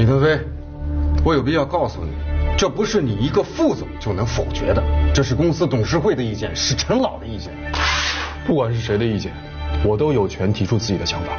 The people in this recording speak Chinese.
腾飞，我有必要告诉你，这不是你一个副总就能否决的，这是公司董事会的意见，是陈老的意见。 不管是谁的意见，我都有权提出自己的想法。